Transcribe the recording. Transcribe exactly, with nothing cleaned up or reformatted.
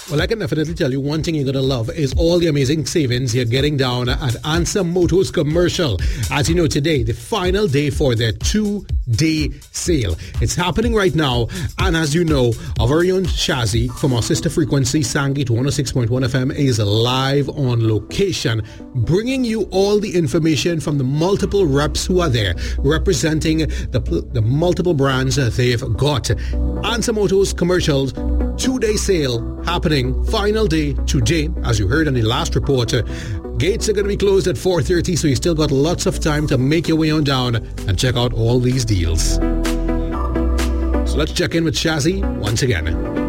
Well, I can definitely tell you one thing you're going to love is all the amazing savings you're getting down at Answer Motors Commercial. As you know, today, the final day for their two-day sale. It's happening right now. And as you know, our very own Shazzy from our sister frequency, Sangit one oh six point one F M, is live on location, bringing you all the information from the multiple reps who are there, representing the, the multiple brands they've got. Answer Motors Commercials, two-day sale happening. Final day today, as you heard in the last report. Uh, gates are going to be closed at four thirty, so you still got lots of time to make your way on down and check out all these deals. So let's check in with Shazzy once again.